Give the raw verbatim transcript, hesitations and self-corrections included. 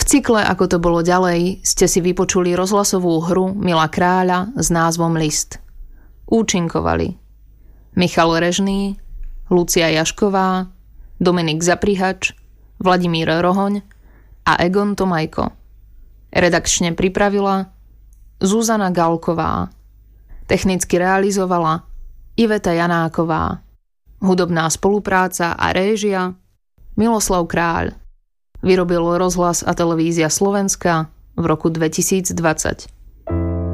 cykle Ako to bolo ďalej ste si vypočuli rozhlasovú hru Mila Kráľa s názvom List. Účinkovali Michal Režný, Lucia Jašková, Dominik Zaprihač, Vladimír Rohoň a Egon Tomajko. Redakčne pripravila Zuzana Galková. Technicky realizovala Iveta Janáková. Hudobná spolupráca a réžia Miloslav Kráľ. Vyrobil Rozhlas a televízia Slovenska v roku dvetisícdvadsať.